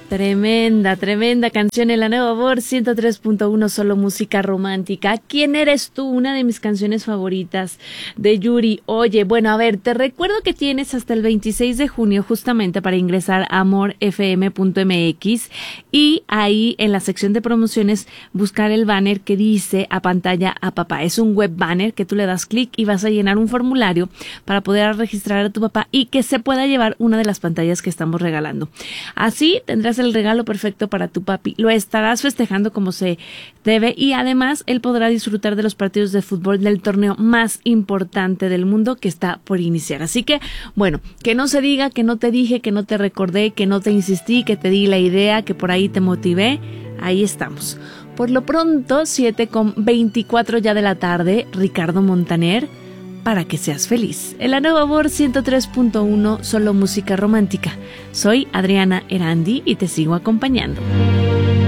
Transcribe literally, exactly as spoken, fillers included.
Tremenda, tremenda canción en la Nueva Voz ciento tres punto uno, solo música romántica. ¿Quién eres tú? Una de mis canciones favoritas de Yuri. Oye, bueno, a ver, te recuerdo que tienes hasta el veintiséis de junio justamente para ingresar a amor f m punto m x y ahí en la sección de promociones buscar el banner que dice a pantalla a papá. Es un web banner que tú le das clic y vas a llenar un formulario para poder registrar a tu papá y que se pueda llevar una de las pantallas que estamos regalando. Así tendrás el regalo perfecto para tu papi. Lo estarás festejando como se debe y además él podrá disfrutar de los partidos de fútbol del torneo más importante del mundo que está por iniciar. Así que, bueno, que no se diga que no te dije, que no te recordé, que no te insistí, que te di la idea, que por ahí te motivé. Ahí estamos. Por lo pronto, siete con veinticuatro ya de la tarde, Ricardo Montaner, para que seas feliz. En la Nueva Voz ciento tres punto uno, solo música romántica. Soy Adriana Erandi y te sigo acompañando.